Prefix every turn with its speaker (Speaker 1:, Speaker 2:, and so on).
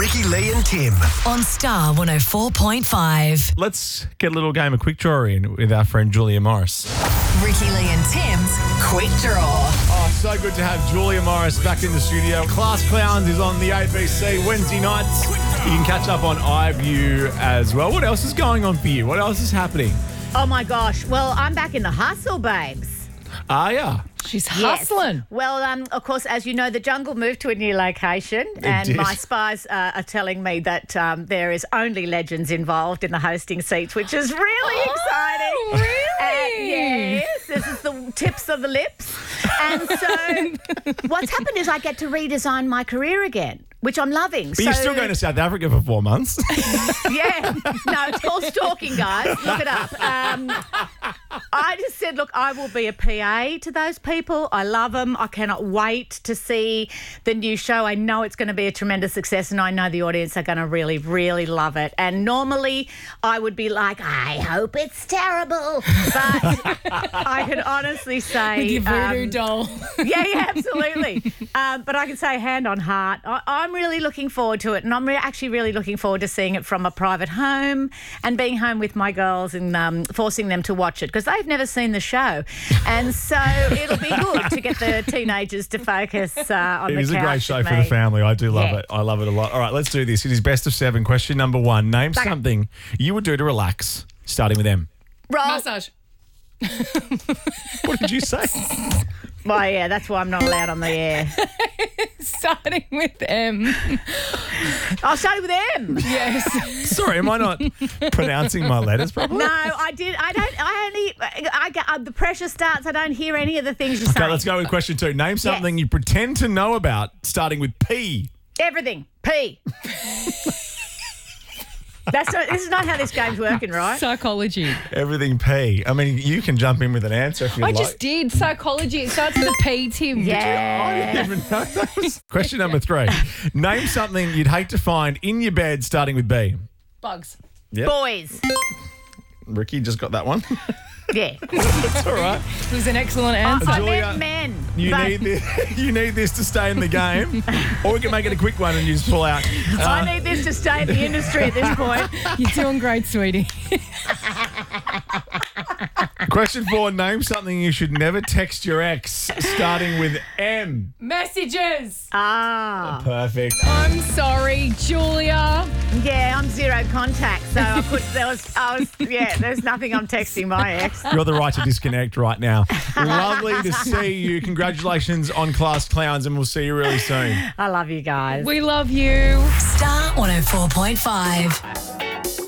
Speaker 1: Ricky, Lee and Tim.
Speaker 2: On Star 104.5.
Speaker 3: Let's get a little game of quick draw in with our friend Julia Morris.
Speaker 2: Ricky, Lee and Tim's Quick Draw.
Speaker 3: Oh, so good to have Julia Morris back in the studio. Class Clowns is on the ABC Wednesday nights. You can catch up on iView as well. What else is going on for you? What else is happening?
Speaker 4: Oh, my gosh. Well, I'm back in the hustle, babes.
Speaker 3: Yeah.
Speaker 5: She's
Speaker 4: Yes.
Speaker 5: hustling.
Speaker 4: Well, of course, as you know, the Jungle moved to a new location, and
Speaker 3: did.
Speaker 4: my spies are telling me that there is only legends involved in the hosting seats, which is really exciting.
Speaker 5: Really?
Speaker 4: Yes, this is the tips of the lips. And so what's happened is I get to redesign my career again, which I'm loving.
Speaker 3: But you're still going to South Africa for 4 months.
Speaker 4: Yeah. No, it's called stalking, guys. Look it up. I just said, look, I will be a PA to those people. I love them. I cannot wait to see the new show. I know it's going to be a tremendous success, and I know the audience are going to really, really love it. And normally I would be like, I hope it's terrible. But I can honestly say...
Speaker 5: With your voodoo doll.
Speaker 4: Yeah, absolutely. But I can say hand on heart, I'm really looking forward to it, and I'm actually really looking forward to seeing it from a private home and being home with my girls and forcing them to watch it because they've never seen the show. And so it'll be good to get the teenagers to focus on the couch.
Speaker 3: It is a great show
Speaker 4: with
Speaker 3: for
Speaker 4: me.
Speaker 3: the family. I do love
Speaker 4: Yeah.
Speaker 3: it. I love it a lot. All right, let's do this. It is best of 7. Question number 1. Name something you would do to relax, starting with M.
Speaker 4: Roll.
Speaker 5: Massage.
Speaker 3: What did you say?
Speaker 4: Well, yeah, that's why I'm not allowed on the air.
Speaker 5: Starting with M.
Speaker 4: I'll start with M.
Speaker 5: Yes.
Speaker 3: Sorry, am I not pronouncing my letters properly?
Speaker 4: No, I did. I get the pressure starts. I don't hear any of the things you're
Speaker 3: Okay,
Speaker 4: saying.
Speaker 3: let's go with question 2. Name something you pretend to know about, starting with P.
Speaker 4: Everything. P. This is not how this game's working, right?
Speaker 5: Psychology.
Speaker 3: Everything P. I mean, you can jump in with an answer if you
Speaker 5: I
Speaker 3: like.
Speaker 5: just did. Psychology. It starts with a P, Tim.
Speaker 4: Yeah.
Speaker 3: I didn't even know that was... Question number 3. Name something you'd hate to find in your bed, starting with B.
Speaker 5: Bugs.
Speaker 3: Yep.
Speaker 4: Boys.
Speaker 3: Ricky just got that one.
Speaker 4: Yeah.
Speaker 3: It's all right.
Speaker 5: It was an excellent answer.
Speaker 4: I
Speaker 3: Julia,
Speaker 4: meant men.
Speaker 3: You
Speaker 4: but
Speaker 3: need this. You need this to stay in the game, or we can make it a quick one and you just pull out.
Speaker 4: I need this to stay in the industry at this point.
Speaker 5: You're doing great, sweetie.
Speaker 3: Question 4. Name something you should never text your ex, starting with M.
Speaker 5: Messages.
Speaker 4: Ah.
Speaker 3: Perfect.
Speaker 5: I'm sorry, Julia.
Speaker 4: Yeah, I'm zero contact, so there's nothing I'm texting my ex.
Speaker 3: You're the right to disconnect right now. Lovely to see you. Congratulations on Class Clowns, and we'll see you really soon.
Speaker 4: I love you guys.
Speaker 5: We love you.
Speaker 2: Star 104.5.